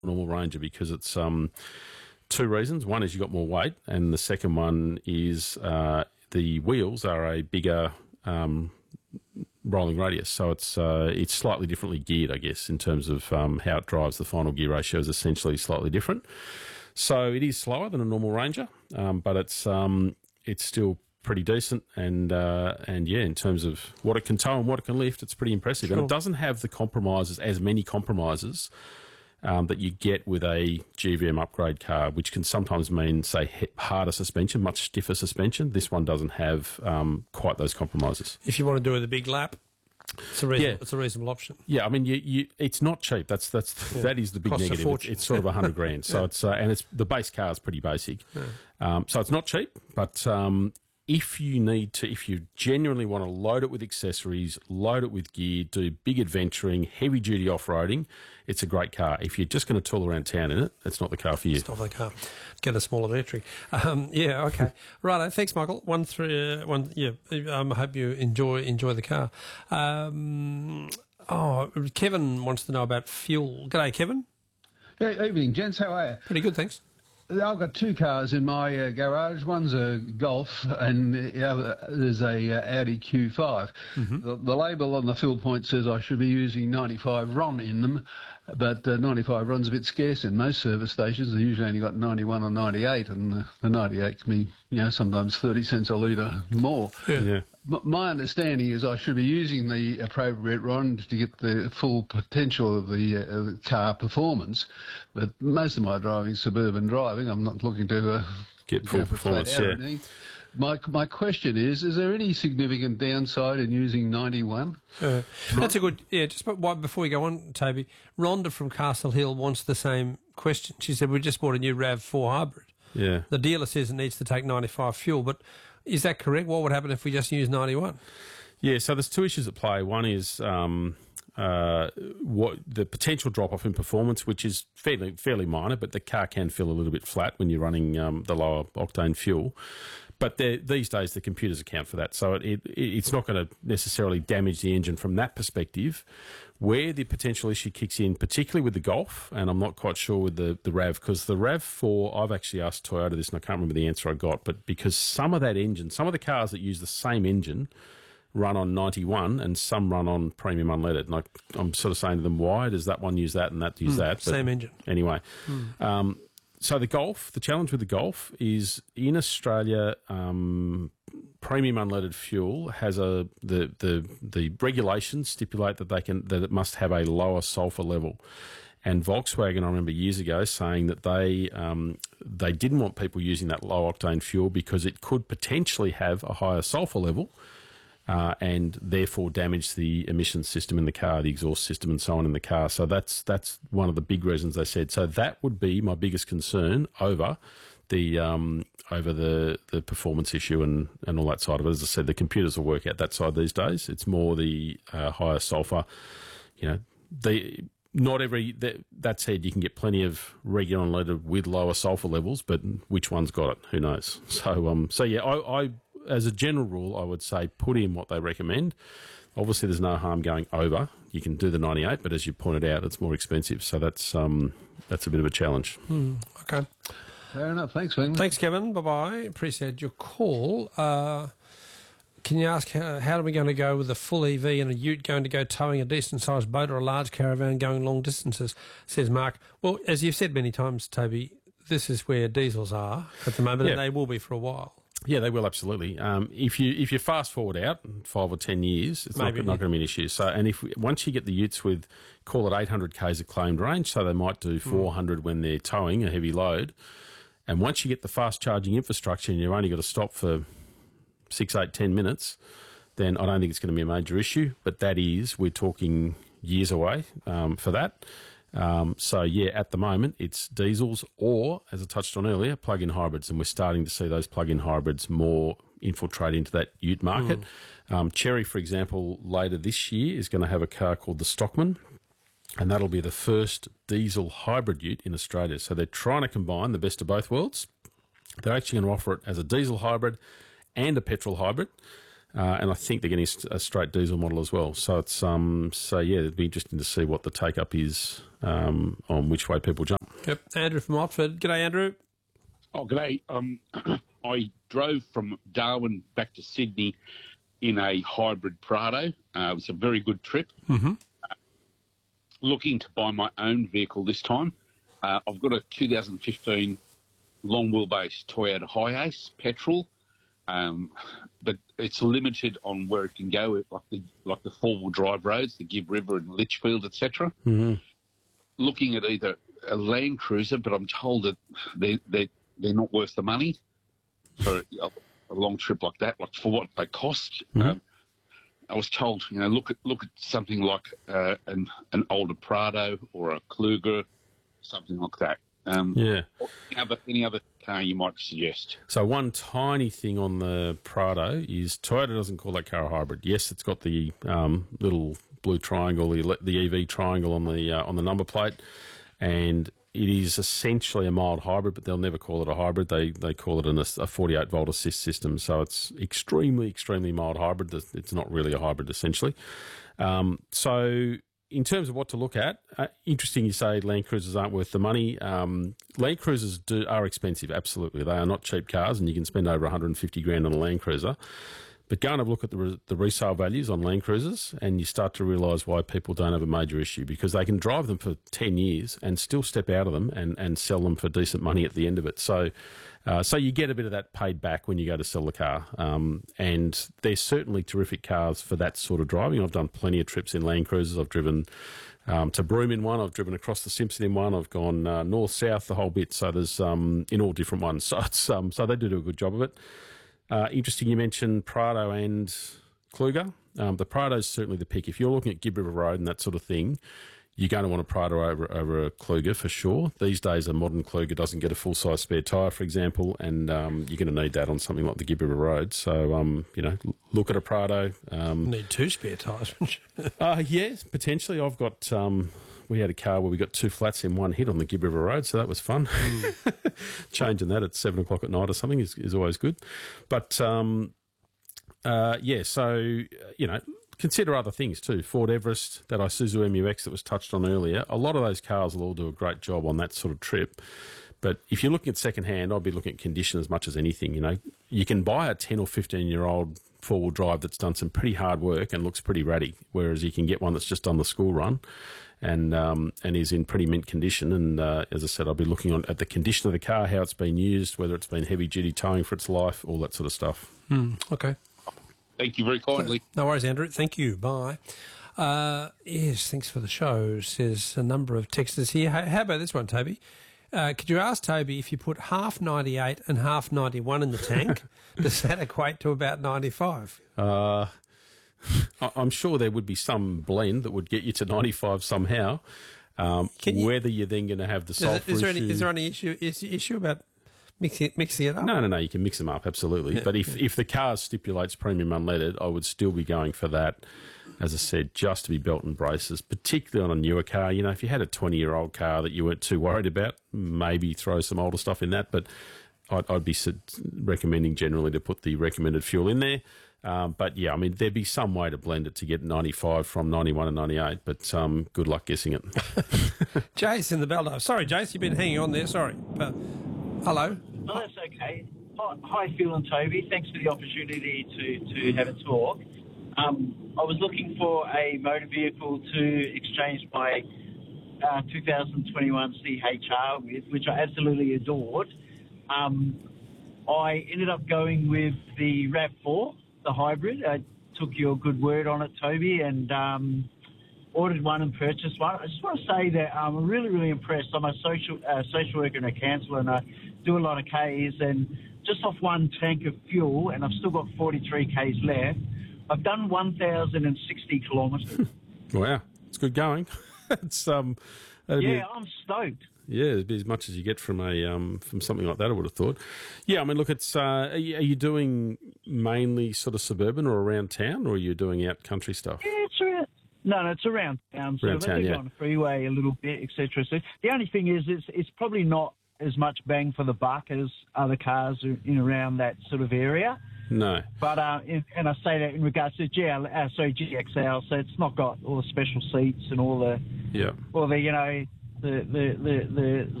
normal Ranger because it's two reasons. One is you got more weight, and the second one is the wheels are a bigger rolling radius, so it's slightly differently geared, I guess, in terms of how it drives. The final gear ratio is essentially slightly different. So it is slower than a normal Ranger, but it's still pretty decent, and yeah, in terms of what it can tow and what it can lift, it's pretty impressive. Sure. And it doesn't have the compromises, as many compromises that you get with a GVM upgrade car, which can sometimes mean, say, harder suspension, much stiffer suspension. This one doesn't have quite those compromises. If you want to do it a big lap, it's a reasonable option. Yeah, I mean, it's not cheap. That is the big Costs negative. It's sort of $100,000. So it's and the base car is pretty basic. Yeah. So it's not cheap, but if you genuinely want to load it with accessories, load it with gear, do big adventuring, heavy duty off roading, it's a great car. If you're just going to tool around town in it, it's not the car for you. It's not the car. Get a smaller battery. Yeah, okay. Right. Thanks, Michael. Yeah. I hope you enjoy the car. Kevin wants to know about fuel. G'day, Kevin. Hey, evening, gents. How are you? Pretty good, thanks. I've got two cars in my garage. One's a Golf and the other is a Audi Q5. Mm-hmm. The label on the fill point says I should be using 95 RON in them, but 95 RON's a bit scarce in most service stations. They usually only got 91 or 98, and the 98 can be, sometimes 30 cents a litre more. Yeah. My understanding is I should be using the appropriate RON to get the full potential of the car performance, but most of my driving is suburban driving. I'm not looking to get full performance. Yeah. My question is there any significant downside in using 91? That's a good... Yeah, just before we go on, Toby, Rhonda from Castle Hill wants the same question. She said, we just bought a new RAV4 hybrid. Yeah. The dealer says it needs to take 95 fuel, but is that correct? What would happen if we just use 91? Yeah, so there's two issues at play. One is what the potential drop-off in performance, which is fairly minor, but the car can feel a little bit flat when you're running the lower octane fuel. But these days, the computers account for that, so it's not going to necessarily damage the engine from that perspective. Where the potential issue kicks in, particularly with the Golf, and I'm not quite sure with the RAV, because the RAV4, I've actually asked Toyota this, and I can't remember the answer I got, but because some of that engine, some of the cars that use the same engine run on 91 and some run on premium unleaded. And I'm sort of saying to them, why does that one use that and that use that? But same engine. Anyway. So the Golf, the challenge with the Golf is in Australia, premium unleaded fuel has the regulations stipulate that it must have a lower sulphur level. And Volkswagen, I remember years ago saying that they didn't want people using that low octane fuel because it could potentially have a higher sulphur level. And therefore damage the emissions system in the car, the exhaust system and so on in the car. So that's one of the big reasons they said. So that would be my biggest concern over the performance issue and all that side of it. As I said, the computers will work out that side these days. It's more the higher sulphur. That said, you can get plenty of regular unleaded with lower sulphur levels, but which one's got it? Who knows? So yeah, I as a general rule, I would say put in what they recommend. Obviously, there's no harm going over. You can do the 98, but as you pointed out, it's more expensive. So that's a bit of a challenge. Okay. Fair enough. Thanks, Wayne. Thanks, Kevin. Bye-bye. Appreciate your call. Can you ask how are we going to go with a full EV and a ute going to go towing a decent-sized boat or a large caravan going long distances, says Mark. Well, as you've said many times, Toby, this is where diesels are at the moment, and they will be for a while. Yeah, they will, absolutely. If you fast forward out 5 or 10 years, it's not going to be an issue. So, and once you get the utes with, call it 800 k's of claimed range, so they might do 400 when they're towing a heavy load, and once you get the fast charging infrastructure and you've only got to stop for 6, 8, 10 minutes, then I don't think it's going to be a major issue. But we're talking years away for that. So yeah, at the moment it's diesels or, as I touched on earlier, plug-in hybrids, and we're starting to see those plug-in hybrids more infiltrate into that ute market. Chery, for example, later this year is going to have a car called the Stockman, and that'll be the first diesel hybrid ute in Australia. So they're trying to combine the best of both worlds. They're actually going to offer it as a diesel hybrid and a petrol hybrid. And I think they're getting a straight diesel model as well. So it's yeah, it'd be interesting to see what the take up is on which way people jump. Yep. Andrew from Oxford. G'day, Andrew. Oh, g'day. I drove from Darwin back to Sydney in a hybrid Prado. It was a very good trip. Mm-hmm. Looking to buy my own vehicle this time. I've got a 2015 long wheelbase Toyota Hiace petrol, but it's limited on where it can go, like the four-wheel drive roads, the Gibb River and Litchfield, etc. Mm-hmm. Looking at either a Land Cruiser, but I'm told that they're not worth the money for a long trip like that, like for what they cost. Mm-hmm. I was told, look at something like an older Prado or a Kluger, something like that. Any other car you might suggest? So one tiny thing on the Prado is Toyota doesn't call that car a hybrid. Yes, it's got the little blue triangle, the EV triangle on the number plate, and it is essentially a mild hybrid, but they'll never call it a hybrid. They call it a 48-volt assist system, so it's extremely, extremely mild hybrid. It's not really a hybrid, essentially. So in terms of what to look at, interesting you say Land Cruisers aren't worth the money. Land Cruisers are expensive, absolutely. They are not cheap cars, and you can spend over 150 grand on a Land Cruiser. But go and have a look at the resale values on Land Cruisers, and you start to realise why people don't have a major issue, because they can drive them for 10 years and still step out of them and sell them for decent money at the end of it. So you get a bit of that paid back when you go to sell the car. And they're certainly terrific cars for that sort of driving. I've done plenty of trips in Land Cruisers. I've driven to Broome in one. I've driven across the Simpson in one. I've gone north, south, the whole bit. So there's in all different ones. So it's so they do a good job of it. Interesting you mentioned Prado and Kluger. The Prado is certainly the pick. If you're looking at Gibb River Road and that sort of thing, you're going to want a Prado over a Kluger for sure. These days, a modern Kluger doesn't get a full-size spare tyre, for example, and you're going to need that on something like the Gibb River Road. So, look at a Prado. Need two spare tyres, wouldn't you? Yes, potentially. I've got... we had a car where we got two flats in one hit on the Gibb River Road, so that was fun. Changing that at 7 o'clock at night or something is always good. But, consider other things too. Ford Everest, that Isuzu MUX that was touched on earlier, a lot of those cars will all do a great job on that sort of trip. But if you're looking at second-hand, I'd be looking at condition as much as anything. You can buy a 10 or 15-year-old four-wheel drive that's done some pretty hard work and looks pretty ratty, whereas you can get one that's just done the school run and is in pretty mint condition. And as I said, I'll be looking at the condition of the car, how it's been used, whether it's been heavy-duty towing for its life, all that sort of stuff. Okay. Thank you very kindly. No worries, Andrew. Thank you. Bye. Yes, thanks for the show, says a number of texters here. How about this one, Toby? Could you ask Toby if you put half 98 and half 91 in the tank, does that equate to about 95? I'm sure there would be some blend that would get you to 95 somehow. Whether you're then going to have the sulphur issue... Is there any issue about mixing it up? No, you can mix them up, absolutely. Yeah. But if the car stipulates premium unleaded, I would still be going for that, as I said, just to be belt and braces, particularly on a newer car. If you had a 20-year-old car that you weren't too worried about, maybe throw some older stuff in that. But I'd be recommending generally to put the recommended fuel in there. But, yeah, there'd be some way to blend it to get 95 from 91 and 98, but good luck guessing it. Jace in the Baldo. Sorry, Jace, you've been hanging on there. Sorry. Hello. Oh, that's okay. Hi, Phil and Toby. Thanks for the opportunity to have a talk. I was looking for a motor vehicle to exchange my 2021 CHR with, which I absolutely adored. I ended up going with the RAV4, the hybrid. I took your good word on it, Toby, and ordered one and purchased one. I just want to say that I'm really, really impressed. I'm a social worker and a counsellor, and I do a lot of Ks, and just off one tank of fuel, and I've still got 43 Ks left, I've done 1,060 kilometres. Wow, it's good going. It's I'm stoked. Yeah, it'd be as much as you get from from something like that, I would have thought. Yeah, look, it's are you doing mainly sort of suburban or around town, or are you doing out country stuff? Yeah, it's around. No, it's around town. So around town, yeah. On the freeway a little bit, etc. So the only thing is, it's probably not as much bang for the buck as other cars in around that sort of area. No. But and I say that in regards to GXL, so it's not got all the special seats and all the Yeah. the